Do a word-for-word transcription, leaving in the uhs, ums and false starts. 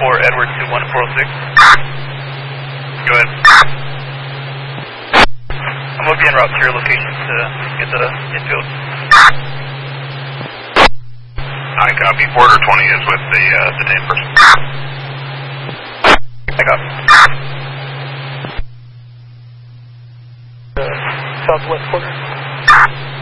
for Edward two one four oh six. Go ahead. I'm going to be en route to your location to get to the infield. I copy. Porter twenty is with the uh, detained person. I got uh, Southwest Porter.